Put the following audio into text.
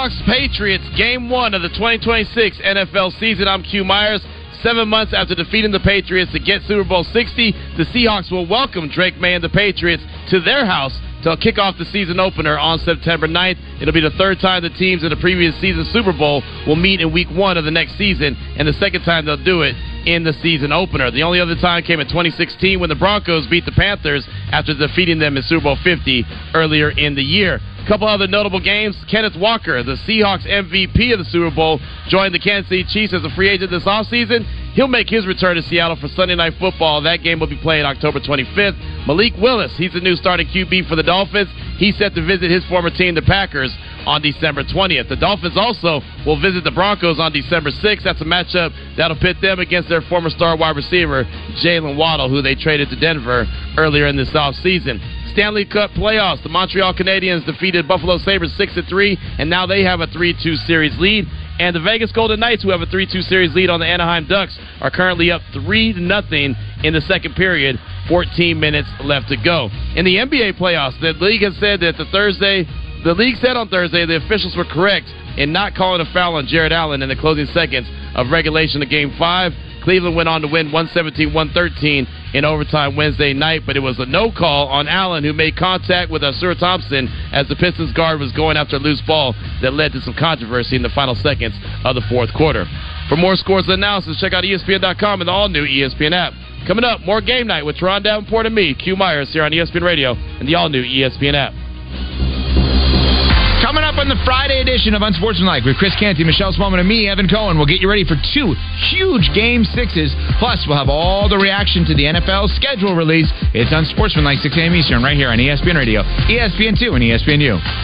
Seahawks-Patriots, Game 1 of the 2026 NFL season. I'm Q Myers. 7 months after defeating the Patriots to get Super Bowl 60, the Seahawks will welcome Drake May and the Patriots to their house to kick off the season opener on September 9th. It'll be the third time the teams in the previous season Super Bowl will meet in Week 1 of the next season, and the second time they'll do it in the season opener. The only other time came in 2016 when the Broncos beat the Panthers after defeating them in Super Bowl 50 earlier in the year. A couple other notable games. Kenneth Walker, the Seahawks MVP of the Super Bowl, joined the Kansas City Chiefs as a free agent this offseason. He'll make his return to Seattle for Sunday Night Football. That game will be played October 25th. Malik Willis, he's the new starting QB for the Dolphins. He's set to visit his former team, the Packers, on December 20th. The Dolphins also will visit the Broncos on December 6th. That's a matchup that'll pit them against their former star wide receiver, Jalen Waddle, who they traded to Denver earlier in this offseason. Stanley Cup playoffs. The Montreal Canadiens defeated Buffalo Sabres 6-3, and now they have a 3-2 series lead. And the Vegas Golden Knights, who have a 3-2 series lead on the Anaheim Ducks, are currently up 3-0 in the second period. 14 minutes left to go. In the NBA playoffs, the league has said that the league said on Thursday the officials were correct in not calling a foul on Jared Allen in the closing seconds of regulation of Game 5. Cleveland went on to win 117-113 in overtime Wednesday night, but it was a no call on Allen, who made contact with Ausar Thompson as the Pistons guard was going after a loose ball that led to some controversy in the final seconds of the fourth quarter. For more scores and analysis, check out ESPN.com and the all-new ESPN app. Coming up, more Game Night with Teron Davenport and me, Q Myers, here on ESPN Radio and the all-new ESPN app. Coming up on the Friday edition of Unsportsmanlike with Chris Canty, Michelle Smallman, and me, Evan Cohen. We'll get you ready for 2 huge Game 6s. Plus, we'll have all the reaction to the NFL schedule release. It's Unsportsmanlike, 6 a.m. Eastern, right here on ESPN Radio, ESPN2, and ESPNU.